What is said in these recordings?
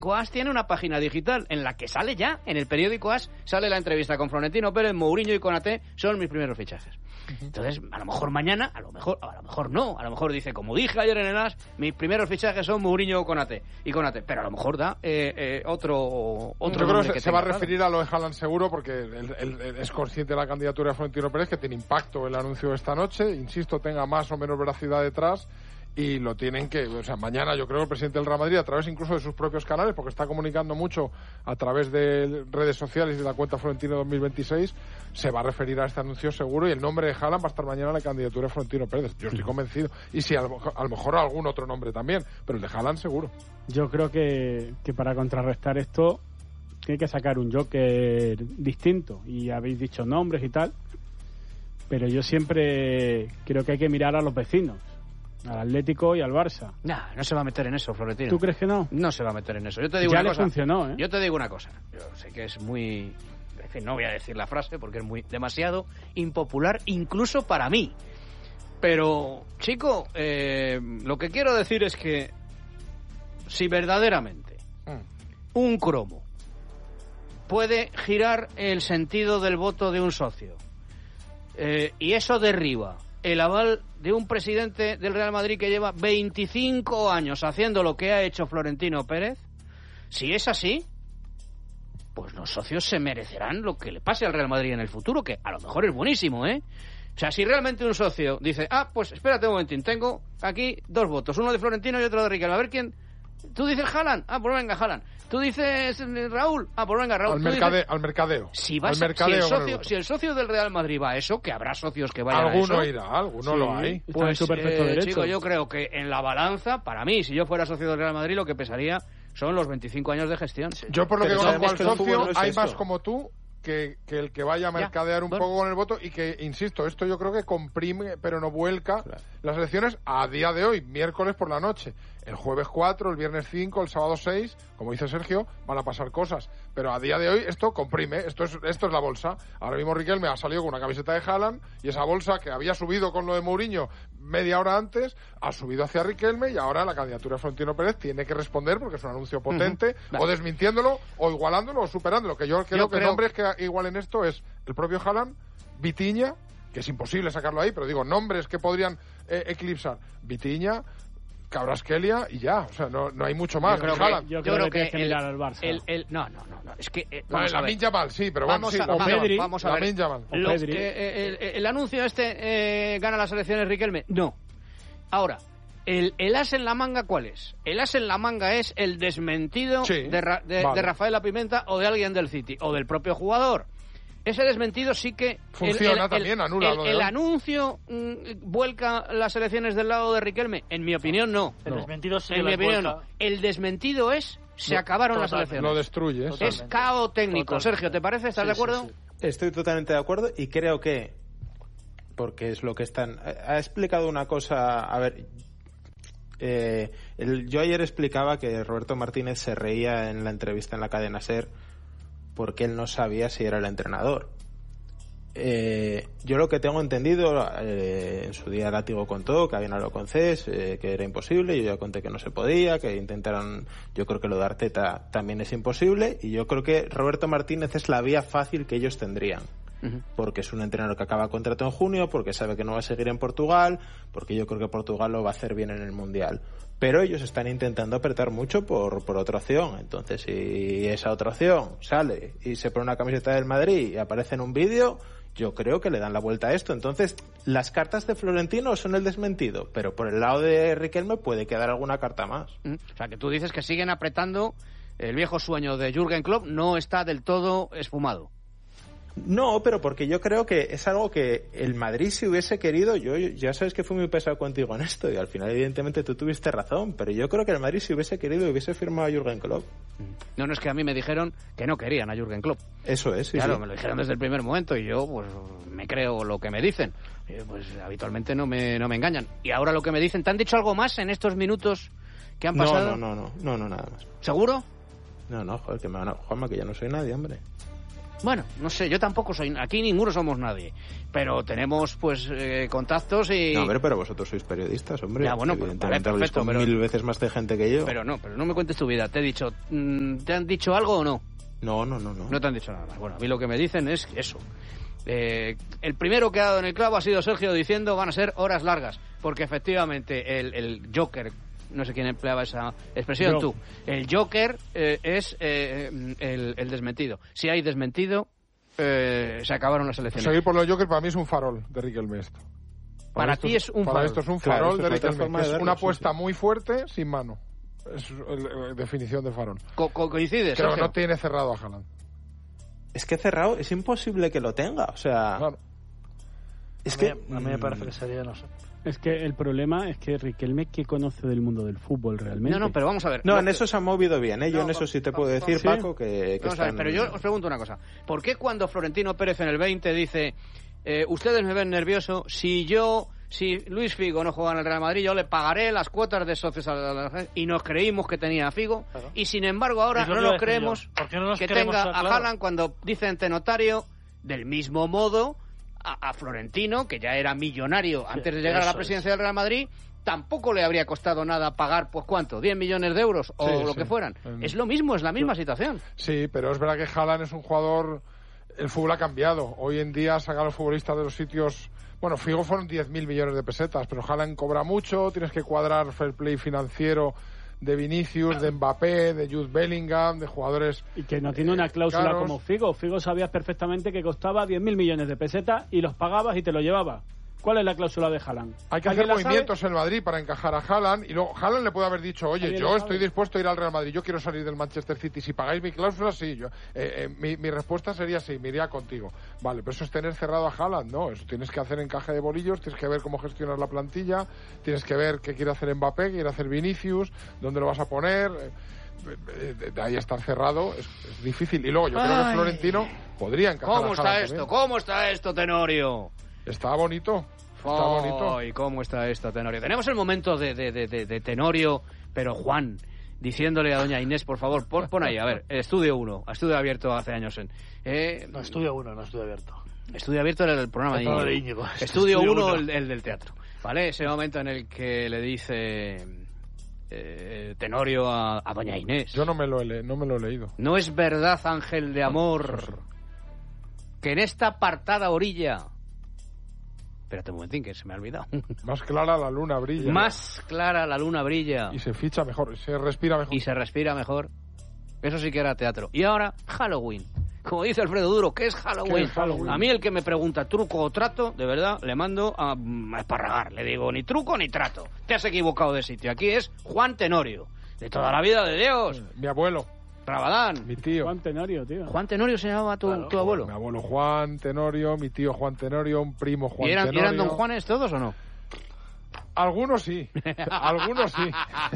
AS tiene una página digital en la que sale ya, en el periódico AS, sale la entrevista con Florentino Pérez, Mourinho y Konaté son mis primeros fichajes. Entonces, a lo mejor mañana, a lo mejor no, a lo mejor dice, como dije ayer en el AS, mis primeros fichajes son Mourinho o Konaté, pero a lo mejor da otro Yo creo que se va a claro. referir a lo de Haaland seguro, porque él es consciente de la candidatura de Florentino Pérez, que tiene impacto el anuncio de esta noche, insisto, tenga más o menos veracidad detrás. Y lo tienen que, o sea, mañana yo creo que el presidente del Real Madrid, a través incluso de sus propios canales, porque está comunicando mucho a través de redes sociales y de la cuenta Florentino 2026, se va a referir a este anuncio seguro, y el nombre de Haaland va a estar mañana en la candidatura de Florentino Pérez. Yo estoy convencido. Y sí, a lo mejor algún otro nombre también, pero el de Haaland seguro. Yo creo que para contrarrestar esto tiene que sacar un Joker distinto, y habéis dicho nombres y tal, pero yo siempre creo que hay que mirar a los vecinos, al Atlético y al Barça. No se va a meter en eso, Florentino. ¿Tú crees que no? No se va a meter en eso. Yo te digo ya una le cosa. Funcionó, ¿eh? Yo te digo una cosa. Yo sé que es muy... En fin, no voy a decir la frase porque es demasiado impopular, incluso para mí. Pero, chico, lo que quiero decir es que si verdaderamente un cromo puede girar el sentido del voto de un socio, y eso derriba el aval de un presidente del Real Madrid que lleva 25 años haciendo lo que ha hecho Florentino Pérez, si es así, pues los socios se merecerán lo que le pase al Real Madrid en el futuro, que a lo mejor es buenísimo, ¿eh? O sea, si realmente un socio dice, pues espérate un momentín, tengo aquí 2 votos, uno de Florentino y otro de Riquelme, a ver quién... ¿Tú dices Haaland? Pues venga, Haaland. ¿Tú dices Raúl? Pues venga, Raúl. Al mercadeo. Si el socio del Real Madrid va a eso, que habrá socios que vayan a eso... Alguno irá, alguno lo hay. Pues, chico, yo creo que en la balanza, para mí, si yo fuera socio del Real Madrid, lo que pesaría son los 25 años de gestión. Yo, por lo que conozco al socio, no es hay eso. más como tú que el que vaya a mercadear un poco con el voto, y que, insisto, esto yo creo que comprime, pero no vuelca las elecciones a día de hoy, miércoles por la noche. El jueves 4, el viernes 5, el sábado 6, como dice Sergio, van a pasar cosas. Pero a día de hoy esto comprime, esto es la bolsa. Ahora mismo Riquelme ha salido con una camiseta de Haaland, y esa bolsa que había subido con lo de Mourinho media hora antes, ha subido hacia Riquelme, y ahora la candidatura de Florentino Pérez tiene que responder, porque es un anuncio potente, o desmintiéndolo, o igualándolo, o superándolo. Que yo creo que nombres que igualen esto es el propio Haaland, Vitinha, que es imposible sacarlo ahí, pero digo, nombres que podrían eclipsar: Vitinha, Kvaratskhelia, y ya, o sea, no hay mucho más. Yo creo que hay que mirar al Barça. No, es que... Lamine Yamal, sí, pero bueno, vamos a ver. El anuncio gana las elecciones Riquelme. No. Ahora, el as en la manga, ¿cuál es? El as en la manga es el desmentido de Rafaela Pimenta, o de alguien del City, o del propio jugador. Ese desmentido sí que... Funciona también, anula. El anuncio vuelca las elecciones del lado de Riquelme. En mi opinión, no. El desmentido sí. En mi opinión, no. El desmentido es... Se acabaron las elecciones. Lo destruye. Es caos técnico. Sergio, ¿te parece? ¿Estás de acuerdo? Sí. Estoy totalmente de acuerdo, y creo que... Porque es lo que están... Ha explicado una cosa... A ver... yo ayer explicaba que Roberto Martínez se reía en la entrevista en la cadena SER porque él no sabía si era el entrenador. Yo lo que tengo entendido, en su día Látigo contó que habían hablado con CES, que era imposible. Yo ya conté que no se podía, que intentaron. Yo creo que lo de Arteta también es imposible, y yo creo que Roberto Martínez es la vía fácil que ellos tendrían. Porque es un entrenador que acaba contrato en junio, porque sabe que no va a seguir en Portugal, porque yo creo que Portugal lo va a hacer bien en el Mundial. Pero ellos están intentando apretar mucho por otra opción. Entonces, si esa otra opción sale y se pone una camiseta del Madrid y aparece en un vídeo, yo creo que le dan la vuelta a esto. Entonces, las cartas de Florentino son el desmentido, pero por el lado de Riquelme puede quedar alguna carta más. O sea, que tú dices que siguen apretando. El viejo sueño de Jürgen Klopp no está del todo esfumado. No, pero porque yo creo que es algo que el Madrid, si hubiese querido, yo ya sabes que fui muy pesado contigo en esto, y al final evidentemente tú tuviste razón, pero yo creo que el Madrid, si hubiese querido, hubiese firmado a Jürgen Klopp. No, es que a mí me dijeron que no querían a Jürgen Klopp. Eso es, sí. Claro, sí. Me lo dijeron desde el primer momento, y yo pues me creo lo que me dicen. Pues habitualmente no me engañan. Y ahora lo que me dicen, ¿te han dicho algo más en estos minutos que han pasado? No, nada más. ¿Seguro? No, joder, que me van a... Juanma, que ya no soy nadie, hombre. Bueno, no sé, yo tampoco soy... Aquí ninguno somos nadie. Pero tenemos, pues, contactos y... No, hombre, pero vosotros sois periodistas, hombre. Ya, bueno, pues, vale, perfecto. Con 1000 veces más de gente que yo. Pero no me cuentes tu vida. Te he dicho... ¿Te han dicho algo o no? No. No te han dicho nada. Bueno, a mí lo que me dicen es eso. El primero que ha dado en el clavo ha sido Sergio diciendo van a ser horas largas. Porque efectivamente el Joker... No sé quién empleaba esa expresión, tú. El Joker es el desmentido. Si hay desmentido, se acabaron las elecciones. Seguir por los Joker para mí es un farol de Riquelme esto. Para ti es un farol. Para esto es un farol de Riquelme. Es una apuesta sí. muy fuerte sin mano. Es definición de farol. ¿Coincides? Creo que Sergio? no tiene cerrado a Haaland. Es que cerrado es imposible que lo tenga, o sea... Claro. Es que a mí me parece que sería, no sé. Es que el problema es que Riquelme, ¿qué conoce del mundo del fútbol realmente? No, pero vamos a ver. No, en eso se ha movido bien, yo en eso sí te puedo decir, ¿sí? Paco, que Vamos a ver, pero yo os pregunto una cosa. ¿Por qué cuando Florentino Pérez en el 20 dice ustedes me ven nervioso, si Luis Figo no juega en el Real Madrid, yo le pagaré las cuotas de socios a la... y nos creímos que tenía a Figo, claro. Y sin embargo ahora no nos creemos que tenga a Haaland cuando dice ante notario, del mismo modo... A Florentino, que ya era millonario antes de llegar a la presidencia del Real Madrid, tampoco le habría costado nada pagar, pues ¿cuánto? ¿10 millones de euros? O lo que fueran. Es lo mismo, es la misma situación. Sí, pero es verdad que Haaland es un jugador... El fútbol ha cambiado. Hoy en día sacan a los futbolistas de los sitios... Bueno, Figo fueron 10.000 millones de pesetas, pero Haaland cobra mucho, tienes que cuadrar fair play financiero de Vinicius, de Mbappé, de Jude Bellingham, de jugadores... Y que no tiene una cláusula caros. como Figo. Figo sabías perfectamente que costaba 10.000 millones de pesetas y los pagabas y te lo llevabas. ¿Cuál es la cláusula de Haaland? Hay que hacer movimientos en Madrid para encajar a Haaland y luego Haaland le puede haber dicho, oye, yo estoy dispuesto a ir al Real Madrid, yo quiero salir del Manchester City, si pagáis mi cláusula, sí. Mi respuesta sería sí, me iría contigo. Vale, pero eso es tener cerrado a Haaland, no, eso tienes que hacer encaje de bolillos, tienes que ver cómo gestionar la plantilla, tienes que ver qué quiere hacer Mbappé, qué quiere hacer Vinicius, dónde lo vas a poner... De ahí estar cerrado es difícil. Y luego yo creo que Florentino podría encajar a Haaland también. ¿Cómo está esto, Tenorio? Está bonito. Está bonito. ¿Y cómo está esto, Tenorio? Tenemos el momento de Tenorio, pero Juan, diciéndole a doña Inés, por favor, pon ahí, a ver, Estudio 1, Estudio Abierto hace años No, Estudio 1, no Estudio Abierto. Estudio Abierto era el programa de Íñigo. Estudio 1, el del teatro. ¿Vale? Ese momento en el que le dice... Tenorio a doña Inés. Yo no me lo he leído. No es verdad, ángel de amor, que en esta apartada orilla... Espérate un momentín, que se me ha olvidado. Más clara la luna brilla. Más clara la luna brilla. Y se ficha mejor, se respira mejor. Y se respira mejor. Eso sí que era teatro. Y ahora, Halloween. Como dice Alfredo Duro, ¿qué es Halloween? ¿Qué es Halloween? A mí el que me pregunta truco o trato, de verdad, le mando a esparragar. Le digo, ni truco ni trato. Te has equivocado de sitio. Aquí es Juan Tenorio. De toda la vida de Dios. Mi abuelo. Rabadán. Mi tío. Juan Tenorio, tío. Juan Tenorio se llamaba tu abuelo. Mi abuelo Juan Tenorio, mi tío Juan Tenorio, un primo Juan Tenorio. ¿Y eran don Juanes todos o no? Algunos sí. Algunos sí.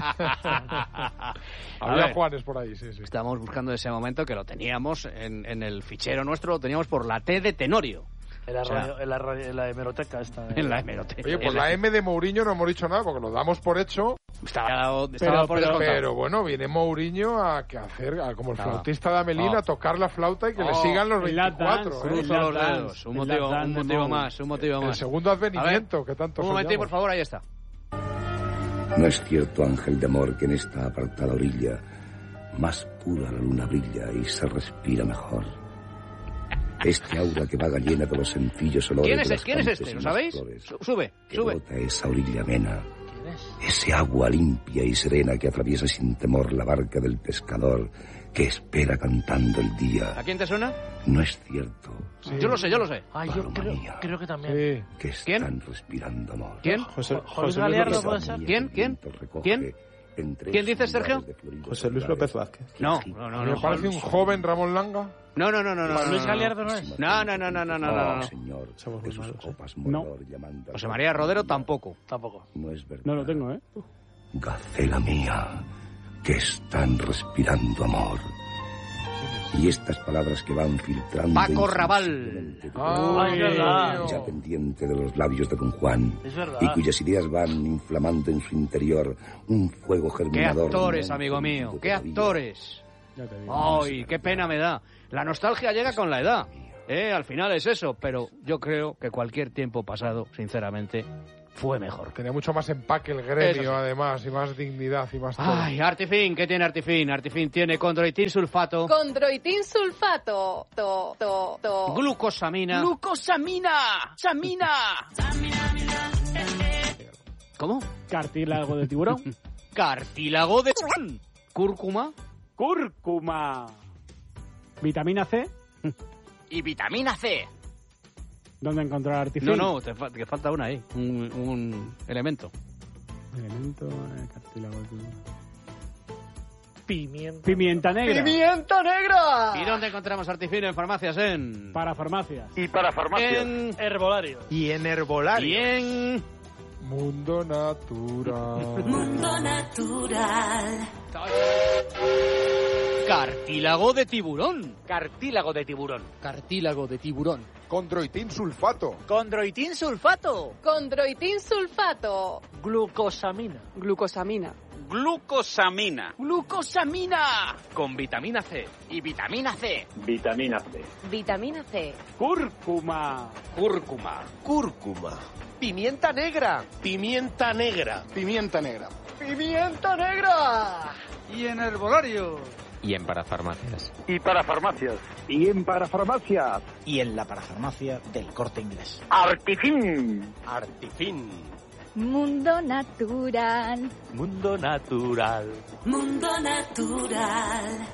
Había Juanes por ahí, sí. Estábamos buscando ese momento que lo teníamos en el fichero nuestro, lo teníamos por la T de Tenorio. En la hemeroteca esta. En la hemeroteca. Oye, pues la M de Mourinho no hemos dicho nada porque lo damos por hecho. Pero bueno, viene Mourinho a hacer, como el flautista de Amelín, a tocar la flauta y que le sigan los 24. Cruzo los dedos. Un motivo más. El segundo advenimiento, que tanto un momentito, por favor, ahí está. No es cierto, ángel de amor, que en esta apartada orilla más pura la luna brilla y se respira mejor. Este aura que vaga llena de los sencillos olores. ¿Quién es este? ¿Lo sabéis? Sube. Brota esa orilla amena. Ese agua limpia y serena que atraviesa sin temor la barca del pescador que espera cantando el día. ¿A quién te suena? No es cierto. Sí. Yo lo sé. Ay, yo creo que también. Sí. Que están respirando amor. ¿Quién? José Galeardo, ¿puede ser? ¿Quién? ¿Quién dice, Sergio? José Luis López Vázquez. No. Me parece un joven Ramón Langa. No. Luis Galeardo no es. No. Señor, Somos de sus malos, copas No. morador llamando a José María Rodero tampoco. Tampoco. No es verdad. No lo tengo, ¿eh? Gacela mía, que están respirando amor. Y estas palabras que van filtrando... Paco Raval. insensiblemente de es verdad. ya pendiente de los labios de don Juan, Es verdad. y cuyas ideas van inflamando en su interior un fuego ¡Qué germinador. actores, no amigo mío! encendido ¡Qué todavía. actores! Ya te digo. ¡Ay, qué pena me da! La nostalgia llega con la edad. Al final es eso, pero yo creo que cualquier tiempo pasado, sinceramente, fue mejor. Tenía mucho más empaque el gremio, Eso sí. además, y más dignidad y más todo. Ay, Artifin, ¿qué tiene Artifin? Artifin tiene condroitin sulfato, Condroitin sulfato. glucosamina. ¡Glucosamina! ¡Samina! ¿Cómo? Cartílago de tiburón. Cartílago de cúrcuma. Cúrcuma. Vitamina C. Y vitamina C. ¿Dónde encontrar artificial? No, te falta una ahí, un elemento. Elemento, cartílago de tiburón. Pimienta. Pimienta negra. ¡Pimienta negra! ¿Y dónde encontramos Artifin en farmacias? Para farmacias. Y para farmacias. En... Herbolario. Y en herbolario. Y en... Mundo natural. Mundo natural. Cartílago de tiburón. Cartílago de tiburón. Cartílago de tiburón. Condroitin sulfato. Condroitin sulfato. Condroitin sulfato. Glucosamina. Glucosamina. Glucosamina. Glucosamina. Con vitamina C. Y vitamina C. Vitamina C. Vitamina C. Cúrcuma. Cúrcuma. Cúrcuma. Pimienta negra. Pimienta negra. Pimienta negra. Pimienta negra. Y en herbolario. Y en parafarmacias. Y para farmacias. Y en parafarmacias. Y en la parafarmacia del Corte Inglés. Artifin. Artifin. Mundo natural. Mundo natural. Mundo natural.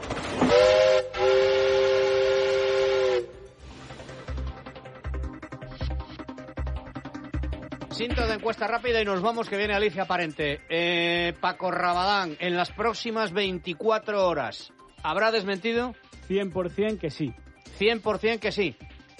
Cinto de encuesta rápida y nos vamos, que viene Alicia Parente. Paco Rabadán, en las próximas 24 horas, ¿habrá desmentido? 100% que sí. 100% que sí.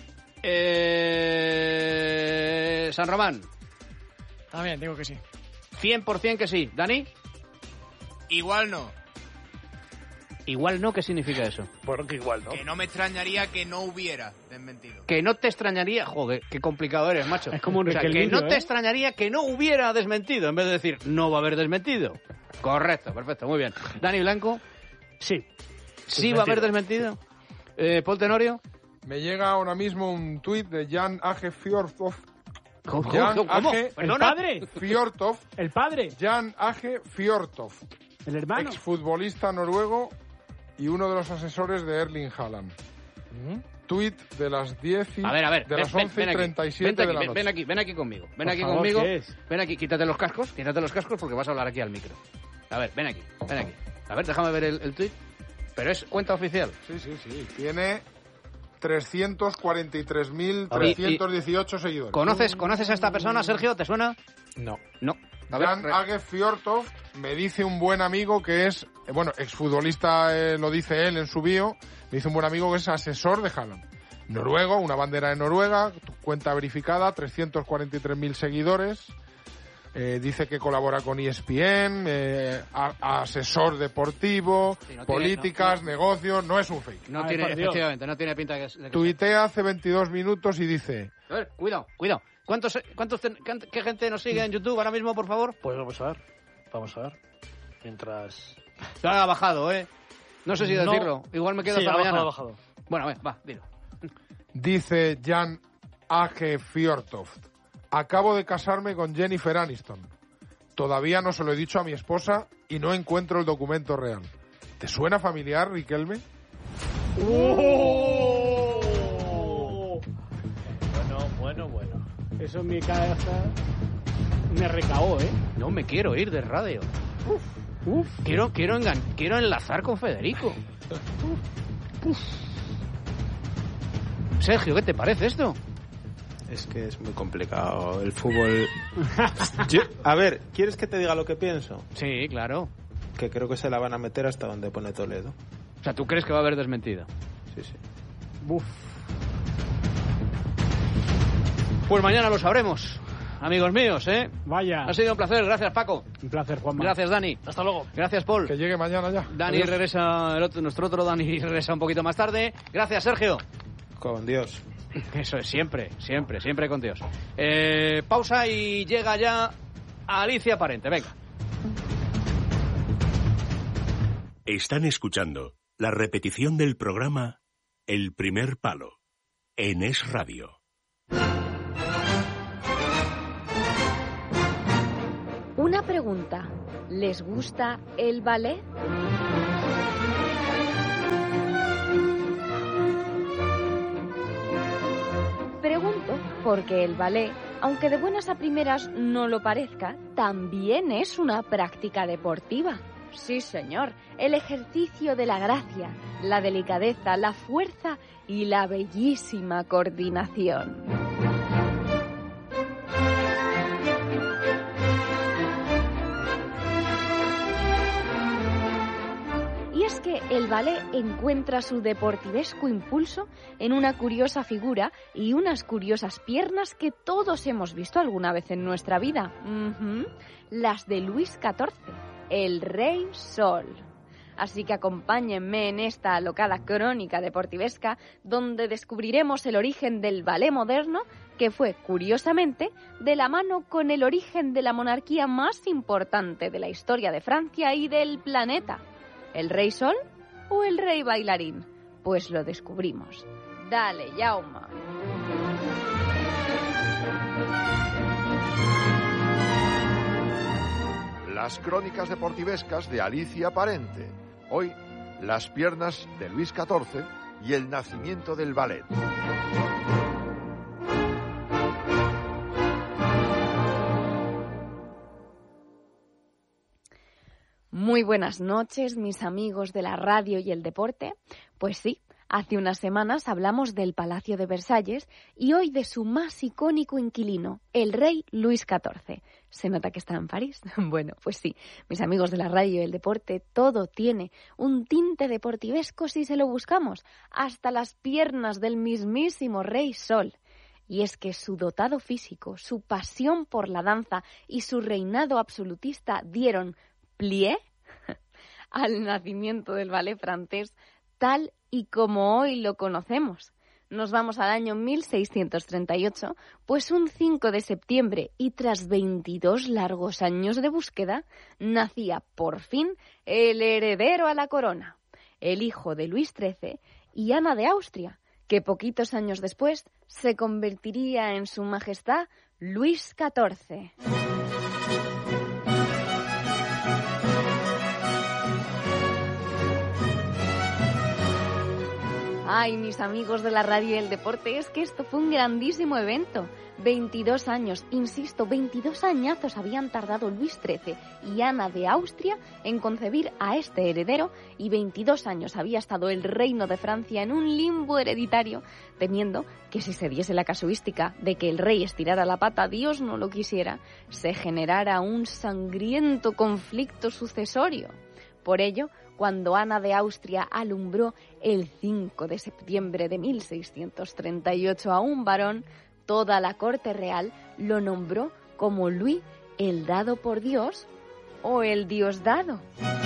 San Román, También digo que sí. 100% que sí. ¿Dani? Igual no. Igual no, ¿qué significa eso? Bueno, que igual, ¿no? Que no me extrañaría que no hubiera desmentido. Que no te extrañaría, joder, qué complicado eres, macho. Es como un o sea, que requelillo, no te extrañaría que no hubiera desmentido, en vez de decir no va a haber desmentido. Correcto, perfecto, muy bien. Dani Blanco, Sí. sí va a haber desmentido. Paul Tenorio. Me llega ahora mismo un tuit de Jan Age Fjordhoff. ¿Cómo? Jan Age ¿El padre? Fjordhoff. ¿El padre? Jan Age Fjordhoff, ¿El hermano? exfutbolista noruego y uno de los asesores de Erling Haaland. Tuit de las 10 y A ver, de las 11 y 37 de la noche. ven aquí conmigo. Ven Por aquí favor, conmigo. ¿qué es? Ven aquí, quítate los cascos porque vas a hablar aquí al micro. A ver, ven aquí. A ver, déjame ver el tuit. Pero es cuenta oficial. Sí. Tiene 343.318 seguidores. ¿Conoces a esta persona, Sergio? ¿Te suena? No. No. A ver, Jan Age Fjordhoff, me dice un buen amigo que es, bueno, exfutbolista, lo dice él en su bio, me dice un buen amigo que es asesor de Haaland. Noruego, una bandera de Noruega, cuenta verificada, 343.000 seguidores. Dice que colabora con ESPN, asesor deportivo, Sí, no tiene- políticas, negocios, no es un fake. no Ay, tiene, por Dios. efectivamente, no tiene pinta de que... Tuitea hace 22 minutos y dice... A ver, cuidado. ¿Qué gente nos sigue en YouTube ahora mismo, por favor? Pues vamos a ver. Mientras... Ha bajado, ¿eh? No sé si No. decirlo. Igual me quedo Sí, hasta ha mañana. bajado. Bueno, va, dilo. Dice Jan Age Fjordhoff: acabo de casarme con Jennifer Aniston. Todavía no se lo he dicho a mi esposa y no encuentro el documento real. ¿Te suena familiar, Riquelme? Bueno. Eso en mi cabeza me recaó, ¿eh? No me quiero ir de radio. Uf. Quiero enlazar con Federico. Sergio, ¿qué te parece esto? Es que es muy complicado el fútbol. A ver, ¿quieres que te diga lo que pienso? Sí, claro. Que creo que se la van a meter hasta donde pone Toledo. O sea, ¿tú crees que va a haber desmentido? Sí. Uf. Pues mañana lo sabremos, amigos míos, ¿eh? Vaya. Ha sido un placer. Gracias, Paco. Un placer, Juanma. Gracias, Dani. Hasta luego. Gracias, Paul. Que llegue mañana ya. Dani Adiós. regresa, nuestro otro Dani regresa un poquito más tarde. Gracias, Sergio. Con Dios. Eso es, siempre con Dios. Pausa y llega ya Alicia Parente. Venga. Están escuchando La repetición del programa El primer palo, en Es Radio. Una pregunta. ¿Les gusta el ballet? Pregunto porque el ballet, aunque de buenas a primeras no lo parezca, también es una práctica deportiva. Sí, señor, el ejercicio de la gracia, la delicadeza, la fuerza y la bellísima coordinación. Y es que el ballet encuentra su deportivesco impulso en una curiosa figura y unas curiosas piernas que todos hemos visto alguna vez en nuestra vida. Las de Luis XIV, el Rey Sol. Así que acompáñenme en esta alocada crónica deportivesca donde descubriremos el origen del ballet moderno, que fue, curiosamente, de la mano con el origen de la monarquía más importante de la historia de Francia y del planeta. ¿El Rey Sol o el Rey Bailarín? Pues lo descubrimos. Dale, Jaume. Las crónicas deportivescas de Alicia Parente. Hoy, las piernas de Luis XIV y el nacimiento del ballet. Muy buenas noches, mis amigos de la radio y el deporte. Pues sí, hace unas semanas hablamos del Palacio de Versalles y hoy de su más icónico inquilino, el rey Luis XIV. ¿Se nota que está en París? Bueno, pues sí, mis amigos de la radio y el deporte, todo tiene un tinte deportivesco si se lo buscamos, hasta las piernas del mismísimo Rey Sol. Y es que su dotado físico, su pasión por la danza y su reinado absolutista dieron plié al nacimiento del ballet francés tal y como hoy lo conocemos. Nos vamos al año 1638, pues un 5 de septiembre y tras 22 largos años de búsqueda, nacía por fin el heredero a la corona, el hijo de Luis XIII y Ana de Austria, que poquitos años después se convertiría en su majestad Luis XIV. Ay, mis amigos de la radio y el deporte, es que esto fue un grandísimo evento. 22 años, insisto, 22 añazos habían tardado Luis XIII y Ana de Austria en concebir a este heredero y 22 años había estado el reino de Francia en un limbo hereditario, temiendo que si se diese la casuística de que el rey estirara la pata, Dios no lo quisiera, se generara un sangriento conflicto sucesorio. Por ello, cuando Ana de Austria alumbró el 5 de septiembre de 1638 a un varón, toda la corte real lo nombró como Luis el dado por Dios o el Dios dado.